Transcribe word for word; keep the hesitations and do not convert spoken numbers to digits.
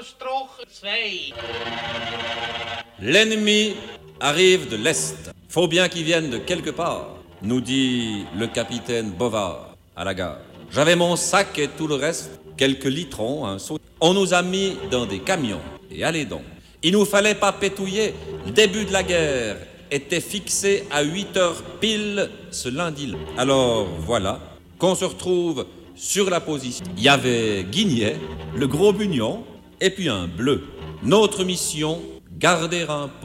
Stroch deux. L'ennemi arrive de l'Est. Faut bien qu'il vienne de quelque part, nous dit le capitaine Bovard à la gare. J'avais mon sac et tout le reste, quelques litrons, un seau. On nous a mis dans des camions. Et allez donc, il nous fallait pas pétouiller. Le début de la guerre était fixé à huit heures pile ce lundi-là. Alors voilà qu'on se retrouve sur la position. Il y avait Guignet, le gros bunion, et puis un bleu. Notre mission, garder un